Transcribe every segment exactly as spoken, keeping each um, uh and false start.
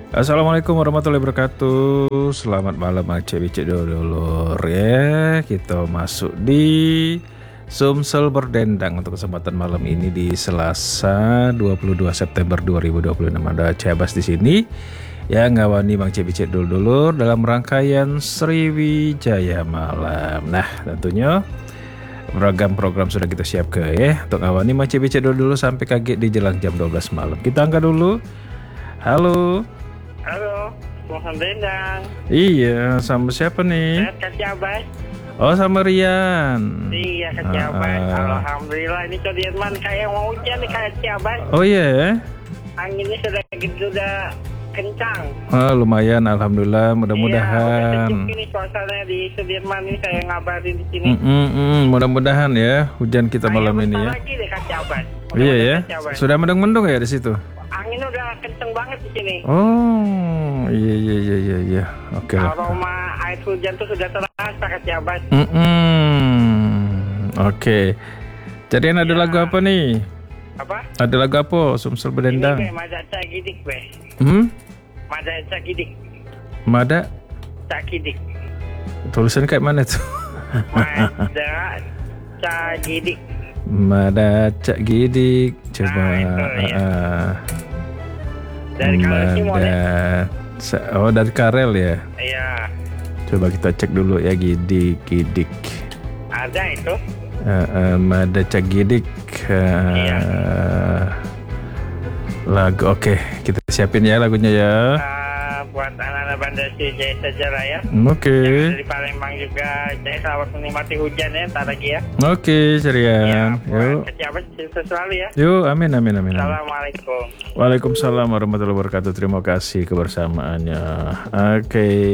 Assalamualaikum warahmatullahi wabarakatuh. Selamat malam Aceh Bicik dulur ya. Kita masuk di Sumsel Berdendang untuk kesempatan malam ini di Selasa dua puluh dua September dua ribu dua puluh enam. Ada Aceh Abbas di sini ya, ngawani Bang Aceh Bicik dulur dalam rangkaian Sriwijaya Malam. Nah, tentunya beragam program sudah kita siapkan ya untuk ngawani Bang Aceh Bicik dulu sampai kaget di jelang jam dua belas malam. Kita angkat dulu. Halo. Halo, Mohon Bendang. Iya, sama siapa nih? Saya Kak Abbas. Oh, sama Rian. Iya, Kak Ah, Abbas. ah. Alhamdulillah, ini Sudirman kayak mau hujan nih Kak Abbas. Oh iya. Anginnya sudah sudah kencang. Oh, lumayan, alhamdulillah. Iya, udah Mudah-mudahan. sejuk ini suasananya di Sudirman ini saya ngabarin di sini. Mm, mm, mm, mudah-mudahan ya hujan kita malam Kayak ini bentar ya. lagi deh Kak Abbas. Iya ya. Kak Abbas. Sudah mendung-mendung ya di situ. Angin udah kenceng banget di sini. Oh, iya iya iya iya iya. Oke. Aroma air hujan tuh sudah terasa Kak Abbas. Mm, mm. Oke. Jadi ada Ya. lagu apa nih? Apa? Ada lagu apa? Sumsel Berdendang. Ini be, Mada Cak Gidik be. Hmm? Mada Cak Gidik. Mada? Cak Gidik. Tulisan kayak mana tuh? Mada Cak Gidik. Mada Cak Gidik. Coba. Nah, itu, ya. ah, Dari Karel Simon ya? Sa- Oh, dari Karel ya. Iya, Coba kita cek dulu ya, Gidik Gidik. ada itu. Uh, uh, Mada Cak Gidik. Uh, Iya. Lagu oke, kita siapin ya lagunya ya. Uh, buat anak-anak Bandar Sriwijaya Sejarah ya. Oke. Yang dari Palembang juga, saya selamat menikmati hujan ya, ntar lagi ya. Oke, Ya, Cerian. Yuk. buat keciapan sukses selalu ya. Yuk, amin amin amin. amin. Assalamualaikum. Waalaikumsalam warahmatullahi wabarakatuh. Terima kasih kebersamaannya. Oke.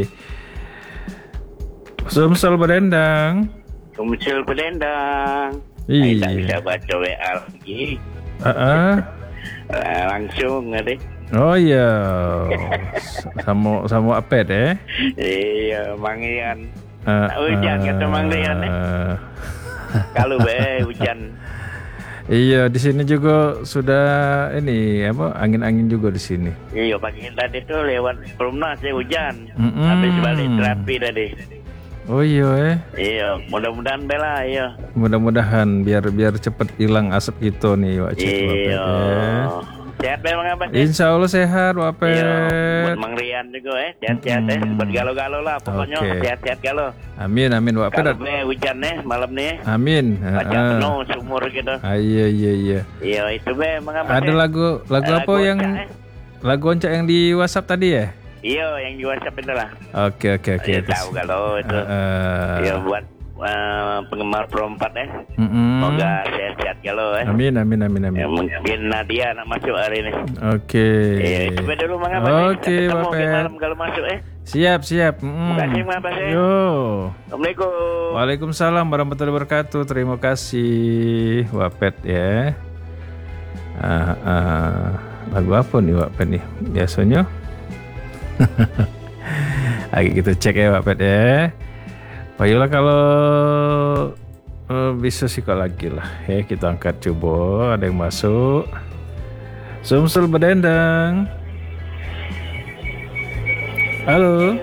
Sumsel Berdendang. Sumsel Berdendang. Iya. Saya tak bisa baca W A lagi. Ah, ah. Eh, langsung deh. Oh iya. Sama sama Apet eh. Iya, Mang Rian. Ah, Tak hujan kata Mang Rian eh. ah. Kalau be hujan. Iya, di sini juga sudah ini apa angin-angin juga di sini. Iya, pagi tadi tuh lewat Perumnas ya hujan. Mm-mm. Habis balik terapi tadi. Oh iya eh. Iya, mudah-mudahan bela iya. Mudah-mudahan biar biar cepet hilang asap itu nih Wak Cik, Wak Pet, Iya. ya. Sehat memang apa sih? Insya Allah sehat Wak Pet. Iya, buat Mang Rian juga eh, sehat-sehat eh, Mm-mm. buat galau-galau lah pokoknya Oke. sehat-sehat galau. Amin amin Wak Pet. Kalau be hujan nih malam nih, Amin. baca Ah, penuh sumur gitu. ah, iya iya iya. Iya, itu be emang apa Ada sih? lagu lagu Eh, apa yang Oncak, eh. lagu Oncak yang di WhatsApp tadi ya? Iya, yang di WhatsApp itu lah. Oke oke oke. Iya, Terus- tahu kalau itu. Ah, Iya, buat eh, penggemar perempat eh. mm-mm. Semoga sehat-sehat galau eh. Amin amin amin amin. Ya, mungkin Nadia nak masuk hari ini. Oke. Iya, coba dulu Mang Abas. Oke, Ketemu Bapak. ke malam kalau masuk eh. Siap siap. Mm. Makasih Mang Abas eh. Yo. Assalamualaikum. Waalaikumsalam warahmatullahi wabarakatuh. Terima kasih Wapet ya. Ah, ah. Lagu apa nih Wapet nih? Biasanya. Lagi kita cek ya Wapet ya. Baiklah kalau eh, bisa sih kok lagi lah ya, kita angkat coba ada yang masuk. Sumsel Berdendang. Halo.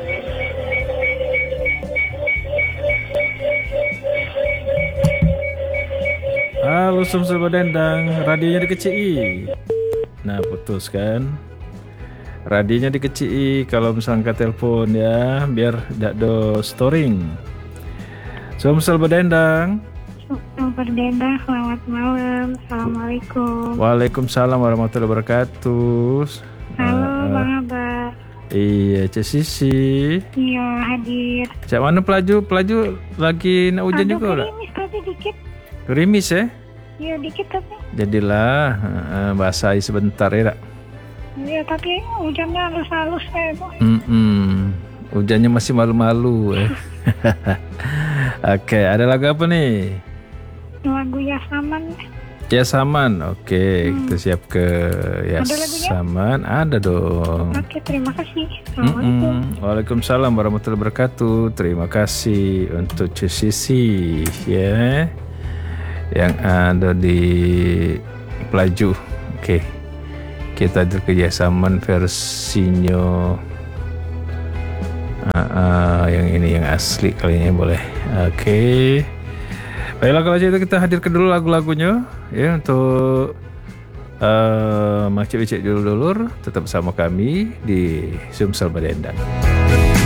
Halo Sumsel Berdendang, radionya dikecil. Nah putus kan. Radionya dikecil kalau misalnya ke telepon ya, biar tidak do storing. Sumsel Berdendang. Berdendang, selamat malam. Assalamualaikum. Waalaikumsalam warahmatullahi wabarakatuh. Halo Ah, Bang Abah. Iya, Cek Sisi. Iya hadir. Cak mana pelaju? Pelaju lagi nak hujan Aduh, juga lah. gerimis tapi dikit. Gerimis ya? Iya dikit tapi. Jadilah uh, basahi sebentar ya. Tak? Iya tapi hujannya halus-halus kayak itu. Mm-mm. Hujannya masih malu-malu eh. Oke, ada lagu apa nih? Lagu Yasaman. Ya Saman. Oke, kita siap ke Ya Ada lagunya? Saman. Ada dong. Oke, terima kasih. Assalamualaikum. Mm-mm. Waalaikumsalam warahmatullahi wabarakatuh. Terima kasih untuk Cesisi ya, yang ada di Pelaju. Oke, kita ada kerjasama versinya uh, uh, yang ini yang asli kali ini boleh. Oke. Okay. Baiklah kalau itu kita hadirkan dulu lagu-lagunya ya untuk uh, Mak Cik Cik dulur-dulur tetap bersama kami di Sumsel Berdendang.